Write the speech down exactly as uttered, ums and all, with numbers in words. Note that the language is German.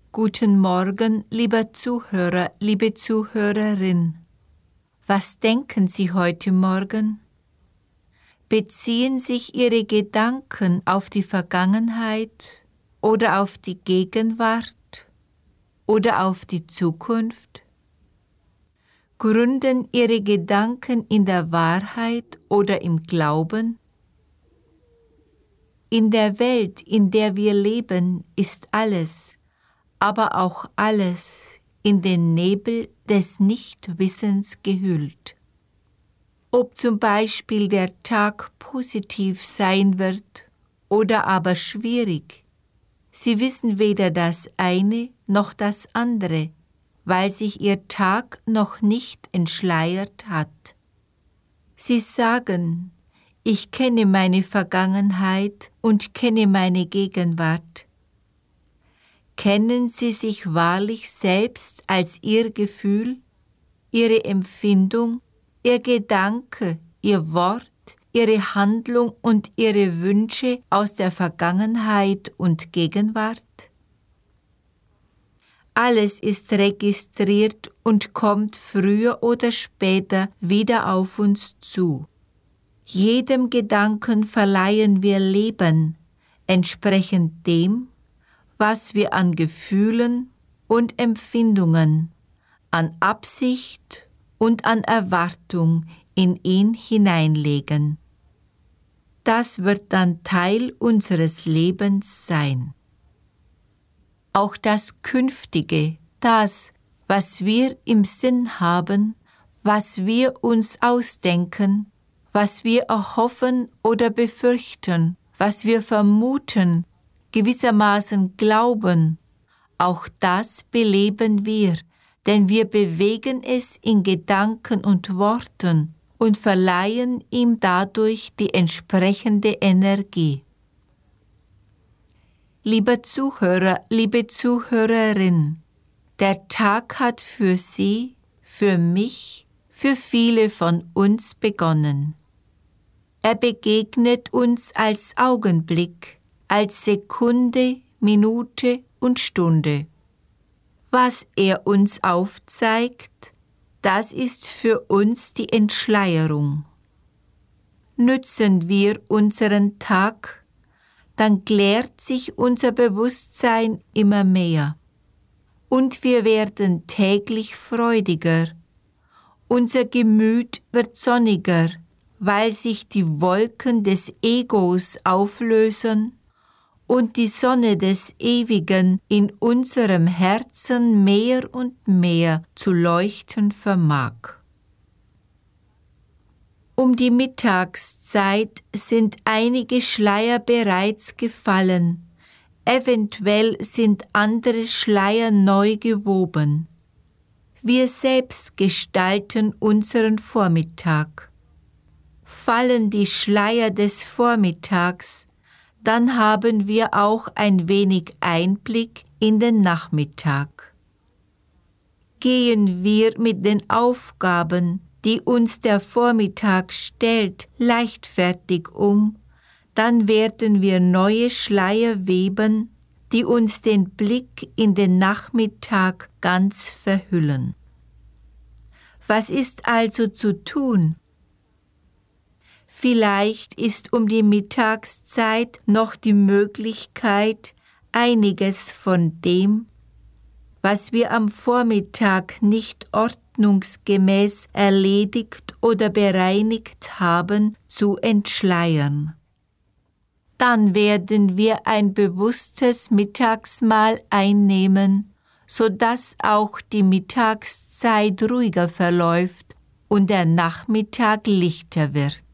Guten Morgen, lieber Zuhörer, liebe Zuhörerin. Was denken Sie heute Morgen? Beziehen sich Ihre Gedanken auf die Vergangenheit oder auf die Gegenwart oder auf die Zukunft? Gründen Ihre Gedanken in der Wahrheit oder im Glauben? In der Welt, in der wir leben, ist alles, aber auch alles in den Nebel des Nichtwissens gehüllt. Ob zum Beispiel der Tag positiv sein wird oder aber schwierig, Sie wissen weder das eine noch das andere, weil sich Ihr Tag noch nicht entschleiert hat. Sie sagen, ich kenne meine Vergangenheit und kenne meine Gegenwart. Kennen Sie sich wahrlich selbst als Ihr Gefühl, Ihre Empfindung, Ihr Gedanke, Ihr Wort, Ihre Handlung und Ihre Wünsche aus der Vergangenheit und Gegenwart? Alles ist registriert und kommt früher oder später wieder auf uns zu. Jedem Gedanken verleihen wir Leben, entsprechend dem, was wir an Gefühlen und Empfindungen, an Absicht und an Erwartung in ihn hineinlegen. Das wird dann Teil unseres Lebens sein. Auch das Künftige, das, was wir im Sinn haben, was wir uns ausdenken, was wir erhoffen oder befürchten, was wir vermuten, gewissermaßen glauben, auch das beleben wir, denn wir bewegen es in Gedanken und Worten und verleihen ihm dadurch die entsprechende Energie. Lieber Zuhörer, liebe Zuhörerin, der Tag hat für Sie, für mich, für viele von uns begonnen. Er begegnet uns als Augenblick, als Sekunde, Minute und Stunde. Was er uns aufzeigt, das ist für uns die Entschleierung. Nützen wir unseren Tag, dann klärt sich unser Bewusstsein immer mehr. Und wir werden täglich freudiger. Unser Gemüt wird sonniger, weil sich die Wolken des Egos auflösen und die Sonne des Ewigen in unserem Herzen mehr und mehr zu leuchten vermag. Um die Mittagszeit sind einige Schleier bereits gefallen, eventuell sind andere Schleier neu gewoben. Wir selbst gestalten unseren Vormittag. Fallen die Schleier des Vormittags, dann haben wir auch ein wenig Einblick in den Nachmittag. Gehen wir mit den Aufgaben, die uns der Vormittag stellt, leichtfertig um, dann werden wir neue Schleier weben, die uns den Blick in den Nachmittag ganz verhüllen. Was ist also zu tun? Vielleicht ist um die Mittagszeit noch die Möglichkeit, einiges von dem, was wir am Vormittag nicht ordnungsgemäß erledigt oder bereinigt haben, zu entschleiern. Dann werden wir ein bewusstes Mittagsmahl einnehmen, sodass auch die Mittagszeit ruhiger verläuft und der Nachmittag lichter wird.